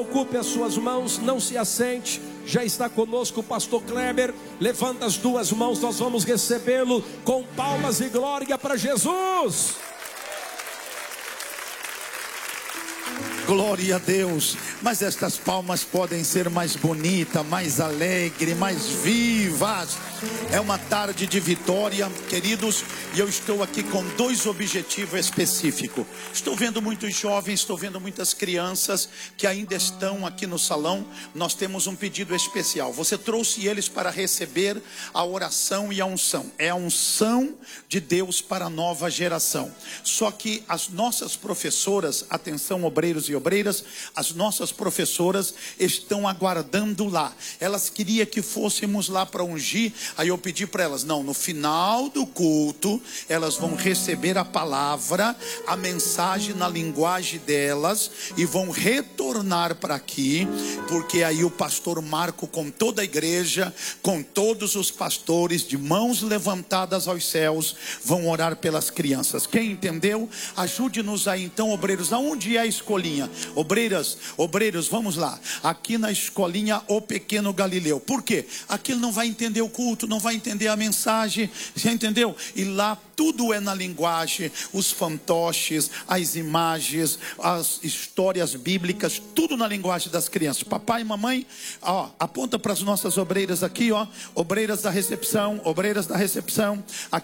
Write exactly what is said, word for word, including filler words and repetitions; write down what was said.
Ocupe as suas mãos, não se assente. Já está conosco o pastor Kleber. Levanta as duas mãos, nós vamos recebê-lo com palmas e glória para Jesus. Glória a Deus. Mas estas palmas podem ser mais bonitas, mais alegres, mais vivas. É uma tarde de vitória, queridos. E eu estou aqui com dois objetivos específicos. Estou vendo muitos jovens, estou vendo muitas crianças que ainda estão aqui no salão. Nós temos um pedido especial. Você trouxe eles para receber a oração e a unção. É a unção de Deus para a nova geração. Só que as nossas professoras, atenção obreiros e obreiras, as nossas professoras estão aguardando lá. Elas queriam que fôssemos lá para ungir. Aí eu pedi para elas, não, no final do culto elas vão receber a palavra, a mensagem na linguagem delas e vão retornar para aqui, porque aí o pastor Marco, com toda a igreja, com todos os pastores, de mãos levantadas aos céus, vão orar pelas crianças. Quem entendeu? Ajude-nos aí então, obreiros. Aonde é a escolinha? Obreiras, obreiros, vamos lá. Aqui na escolinha O Pequeno Galileu. Por quê? Aqui ele não vai entender o culto, não vai entender a mensagem, você entendeu? E lá tudo é na linguagem, os fantoches, as imagens, as histórias bíblicas, tudo na linguagem das crianças. Papai e mamãe, ó, aponta para as nossas obreiras aqui, ó, obreiras da recepção, obreiras da recepção. Aqui